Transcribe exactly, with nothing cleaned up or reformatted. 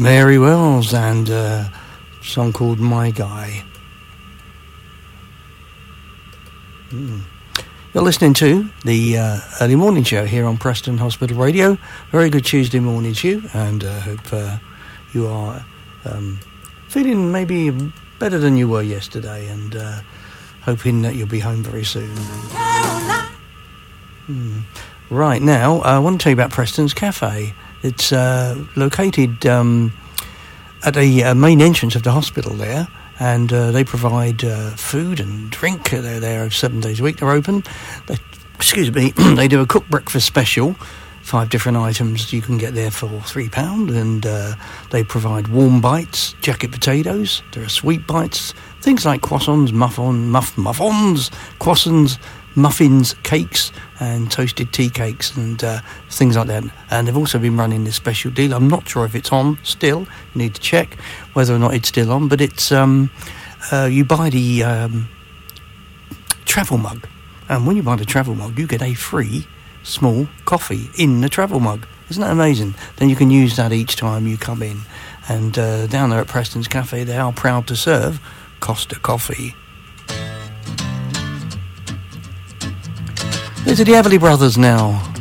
Mary Wells and uh, a song called My Guy. Mm. You're listening to the uh, early morning show here on Preston Hospital Radio. Very good Tuesday morning to you, and I uh, hope uh, you are um, feeling maybe better than you were yesterday, and uh, hoping that you'll be home very soon. Mm. Right, now I want to tell you about Preston's Cafe. It's uh, located um, at the uh, main entrance of the hospital there, and uh, they provide uh, food and drink. They're there seven days a week. They're open. They, excuse me. They do a cooked breakfast special, five different items you can get there for three pound, and uh, they provide warm bites, jacket potatoes. There are sweet bites, things like croissants, muffin, muff, muffins, croissants, muffins, cakes, and toasted tea cakes, and uh, things like that. And they've also been running this special deal. I'm not sure if it's on still. You need to check whether or not it's still on. But it's um, uh, you buy the um, travel mug, and when you buy the travel mug, you get a free small coffee in the travel mug. Isn't that amazing? Then you can use that each time you come in. And uh, down there at Preston's Cafe, they are proud to serve Costa Coffee. These are the Everly Brothers now.